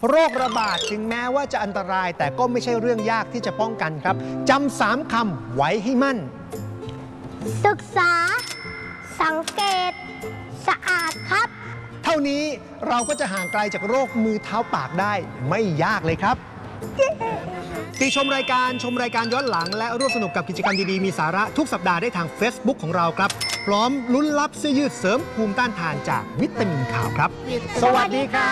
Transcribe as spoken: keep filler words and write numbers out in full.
โรคระบาดถึงแม้ว่าจะอันตรายแต่ก็ไม่ใช่เรื่องยากที่จะป้องกันครับจำสามคำไว้ให้มั่นศึกษาสังเกตสะอาดครับเท่านี้เราก็จะห่างไกลจากโรคมือเท้าปากได้ไม่ยากเลยครับติชมรายการชมรายการย้อนหลังและร่วมสนุกกับกิจกรรมดีๆมีสาระทุกสัปดาห์ได้ทาง Facebook ของเราครับพร้อมลุ้นรับเสื้อยืดเสริมภูมิต้านทานจากวิตามินขาวครับสวัสดีครับ